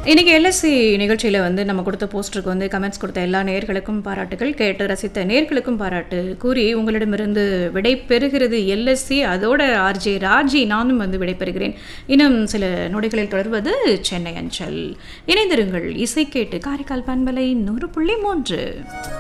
இன்னைக்கு எல்எஸ்சி நிகழ்ச்சியில் வந்து நம்ம கொடுத்த போஸ்டருக்கு வந்து கமெண்ட்ஸ் கொடுத்த எல்லா நேயர்களுக்கும் பாராட்டுகள், கேட்டு ரசித்த நேயர்களுக்கும் பாராட்டு கூறி உங்களிடமிருந்து விடை பெறுகிறது எல்எஸ்சி. அதோட ஆர்ஜே ராஜி நானும் வந்து விடை பெறுகிறேன். இன்னும் சில நொடிகளில் தொடர்வது சென்னை அஞ்சல். இணைந்திருங்கள், இசை கேட்டு காரைக்கால் பண்பலை 100.3.